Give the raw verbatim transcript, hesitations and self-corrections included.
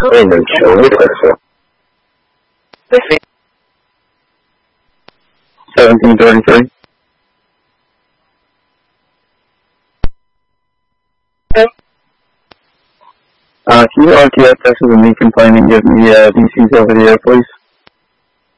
Random show, wait a minute. seventeen thirty-three. Uh, can you R T S this with me complaining, give me uh, D Cs over the air, please?